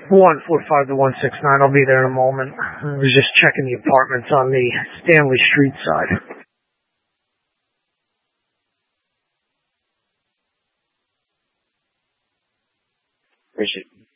145 to 169. I'll be there in a moment. I was just checking the apartments on the Stanley Street side. Appreciate it.